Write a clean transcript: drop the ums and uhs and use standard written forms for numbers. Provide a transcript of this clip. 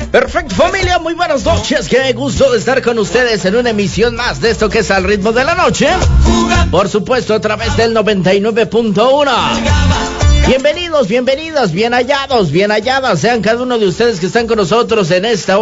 Perfecto, familia, muy buenas noches. Qué gusto de estar con ustedes en una emisión más de esto que es Al Ritmo de la Noche. Por supuesto, a través del 99.1. Bienvenidos, bienvenidas, bien hallados, bien halladas sean cada uno de ustedes que están con nosotros en esta hora.